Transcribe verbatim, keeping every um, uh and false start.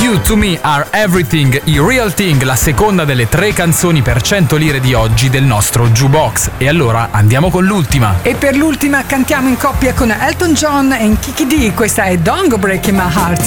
You to Me Are Everything, i Real Thing, la seconda delle tre canzoni per cento lire di oggi del nostro Jukebox. E allora andiamo con l'ultima. E per l'ultima cantiamo in coppia con Elton John e Kiki D. Questa è Don't Go Breaking My Heart.